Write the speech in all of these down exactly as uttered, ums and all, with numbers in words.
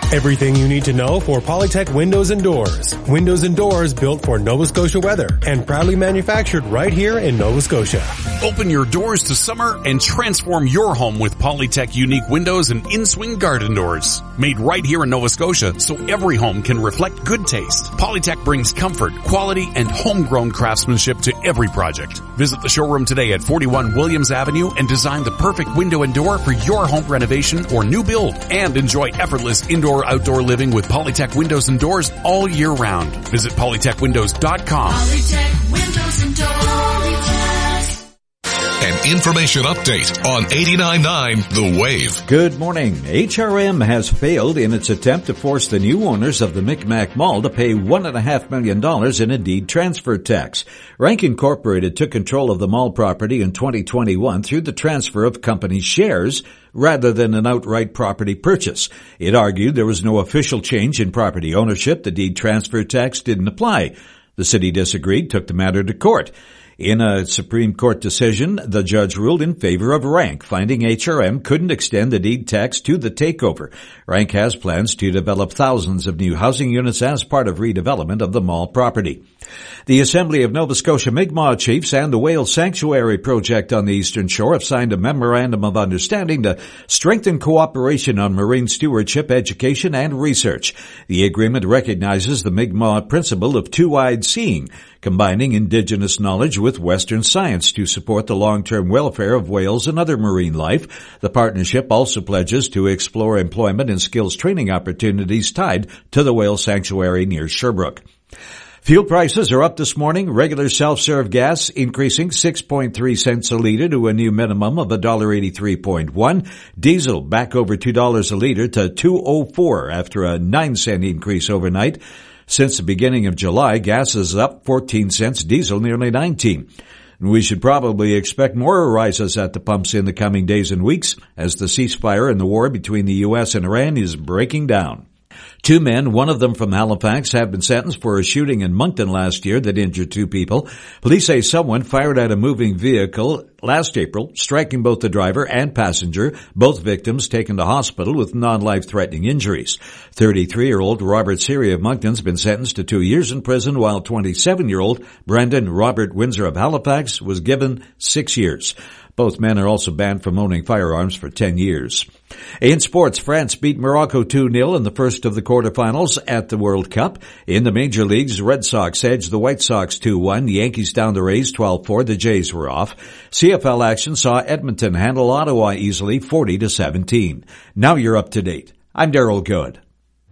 Everything you need to know for Polytech Windows and Doors. Windows and doors built for Nova Scotia weather and proudly manufactured right here in Nova Scotia. Open your doors to summer and transform your home with Polytech unique windows and in-swing garden doors. Made right here in Nova Scotia so every home can reflect good taste. Polytech brings comfort, quality, and homegrown craftsmanship to every project. Visit the showroom today at forty-one Williams Avenue and design the perfect window and door for your home renovation or new build. And enjoy effortless indoor-outdoor living with Polytech Windows and Doors all year round. Visit polytech windows dot com. Polytech Windows and Doors. An information update on eighty-nine point nine The Wave. Good morning. H R M has failed in its attempt to force the new owners of the Micmac Mall to pay one and a half million dollars in a deed transfer tax. Rank Incorporated took control of the mall property in twenty twenty-one through the transfer of company shares rather than an outright property purchase. It argued there was no official change in property ownership. The deed transfer tax didn't apply. The city disagreed, took the matter to court. In a Supreme Court decision, the judge ruled in favor of Rank, finding H R M couldn't extend the deed tax to the takeover. Rank has plans to develop thousands of new housing units as part of redevelopment of the mall property. The Assembly of Nova Scotia Mi'kmaq Chiefs and the Whale Sanctuary Project on the Eastern Shore have signed a memorandum of understanding to strengthen cooperation on marine stewardship, education, and research. The agreement recognizes the Mi'kmaq principle of two-eyed seeing, combining indigenous knowledge with Western science to support the long-term welfare of whales and other marine life. The partnership also pledges to explore employment and skills training opportunities tied to the Whale Sanctuary near Sherbrooke. Fuel prices are up this morning. Regular self-serve gas increasing six point three cents a litre to a new minimum of one dollar eighty-three point one. Diesel back over two dollars a litre to two oh four after a nine cent increase overnight. Since the beginning of July, gas is up fourteen cents, diesel nearly nineteen. We should probably expect more rises at the pumps in the coming days and weeks as the ceasefire and the war between the U S and Iran is breaking down. Two men, one of them from Halifax, have been sentenced for a shooting in Moncton last year that injured two people. Police say someone fired at a moving vehicle last April, striking both the driver and passenger, both victims taken to hospital with non-life-threatening injuries. thirty-three-year-old Robert Siri of Moncton's been sentenced to two years in prison, while twenty-seven-year-old Brendan Robert Windsor of Halifax was given six years. Both men are also banned from owning firearms for ten years. In sports, France beat Morocco two nil in the first of the quarterfinals at the World Cup. In the major leagues, Red Sox edged the White Sox two one. The Yankees down the Rays twelve four. The Jays were off. C F L action saw Edmonton handle Ottawa easily forty to seventeen. Now you're up to date. I'm Daryl Good.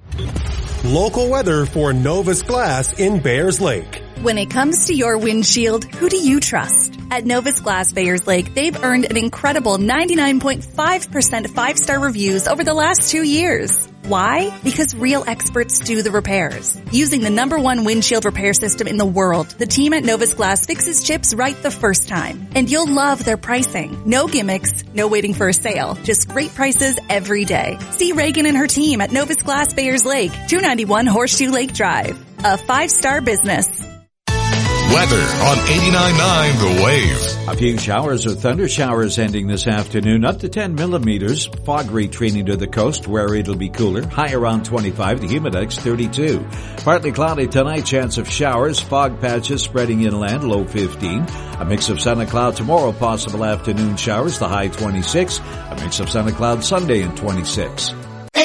Local weather for Novus Glass in Bayers Lake. When it comes to your windshield, who do you trust? At Novus Glass Bayers Lake, they've earned an incredible ninety-nine point five percent five-star reviews over the last two years. Why? Because real experts do the repairs. Using the number one windshield repair system in the world, the team at Novus Glass fixes chips right the first time. And you'll love their pricing. No gimmicks, no waiting for a sale, just great prices every day. See Reagan and her team at Novus Glass Bayers Lake, two ninety-one Horseshoe Lake Drive. A five-star business. Weather on eighty-nine point nine The Wave. A few showers or thunder showers ending this afternoon, up to ten millimeters. Fog retreating to the coast where it'll be cooler, high around twenty-five, the humidex thirty-two. Partly cloudy tonight, chance of showers, fog patches spreading inland, low fifteen. A mix of sun and cloud tomorrow, possible afternoon showers, the high twenty-six. A mix of sun and cloud Sunday and twenty-six.